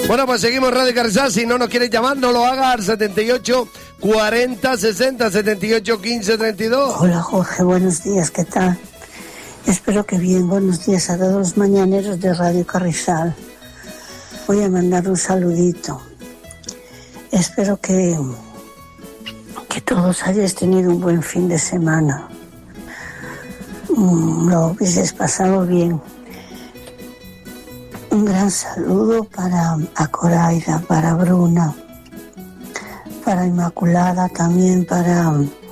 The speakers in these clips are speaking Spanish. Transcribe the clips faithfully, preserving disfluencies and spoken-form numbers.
Bueno, pues seguimos Radio Carrizal. Si no nos quieres llamar, no lo haga al setenta y ocho, cuarenta, sesenta, setenta y ocho, quince, treinta y dos. Hola Jorge, buenos días, ¿qué tal? Espero que bien, buenos días a todos los mañaneros de Radio Carrizal. Voy a mandar un saludito. Espero que, que todos hayáis tenido un buen fin de semana. Mm, lo hubieses pasado bien. Un gran saludo para Acoraida, para Bruna, para Inmaculada, también para,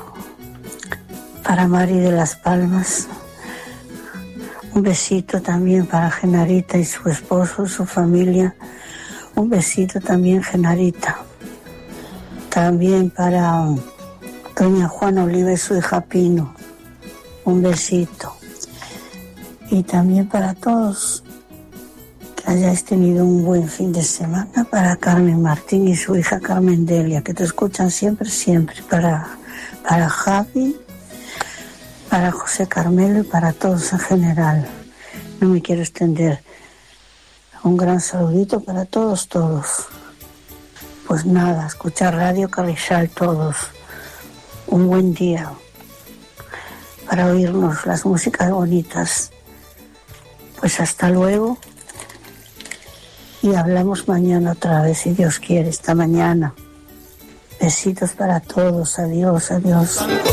para Mari de las Palmas. Un besito también para Genarita y su esposo, su familia. Un besito también, Genarita. También para doña Juana Oliva y su hija Pino. Un besito. Y también para todos que hayáis tenido un buen fin de semana. Para Carmen Martín y su hija Carmen Delia, que te escuchan siempre, siempre. Para, para Javi, para José Carmelo y para todos en general. No me quiero extender. Un gran saludito para todos, todos. Pues nada, escuchar Radio Carrizal todos. Un buen día para oírnos las músicas bonitas. Pues hasta luego. Y hablamos mañana otra vez, si Dios quiere, esta mañana. Besitos para todos. Adiós, adiós.